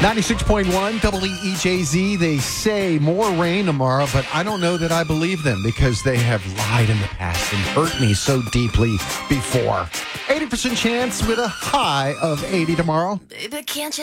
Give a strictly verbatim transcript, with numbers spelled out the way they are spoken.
ninety-six point one W E J Z. They say more rain tomorrow, but I don't know that I believe them because they have lied in the past and hurt me so deeply before. eighty percent chance with a high of eighty tomorrow. Baby, can't you